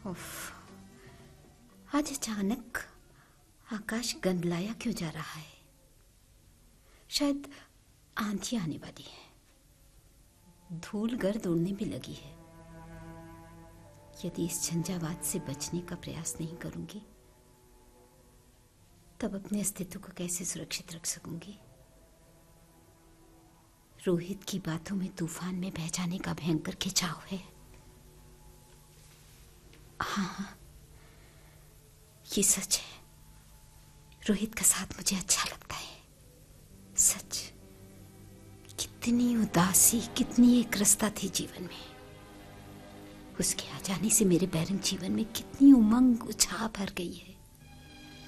उफ, आज अचानक आकाश गंदलाया क्यों जा रहा है? शायद आंधी आने वाली है। धूल गर्द उड़ने भी लगी है। यदि इस झंझावात से बचने का प्रयास नहीं करूंगी तब अपने अस्तित्व को कैसे सुरक्षित रख सकूंगी? रोहित की बातों में तूफान में बह जाने का भयंकर खिंचाव है। हाँ, ये सच है। रोहित का साथ मुझे अच्छा लगता है। सच, कितनी उदासी, कितनी एकरसता थी जीवन में। उसके आ जाने से मेरे बैरंग जीवन में कितनी उमंग, उत्साह भर गई है।